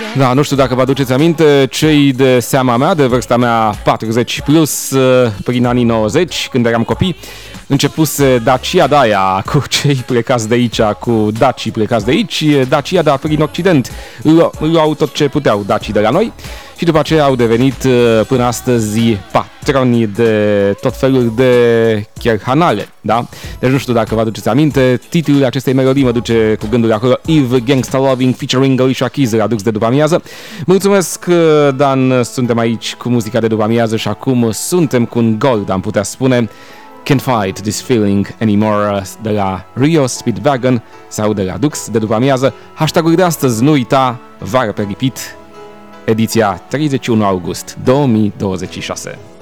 Da, nu știu dacă vă aduceți aminte, cei de seama mea, de vârsta mea 40 plus, prin anii 90, când eram copii, începuse Dacia Daia cu cei plecați de aici, cu dacii plecați de aici, Dacia, dar prin Occident luau tot ce puteau dacii de la noi și după aceea au devenit până astăzi patroni de tot felul de cherhanale, da? Deci nu știu dacă vă aduceți aminte, titlul acestei melodii mă duce cu gândul acolo, Eve Gangsta Loving featuring Alicia Keys, adus de după amiază. Mulțumesc, Dan, suntem aici cu muzica de după amiază și acum suntem cu un gold, am putea spune, Can't Fight This Feeling Anymore de la Rio Speedwagon sau de la Dux de după amiază. Hashtag-ul de astăzi, nu uita, vară pe repeat, ediția 31 august 2026.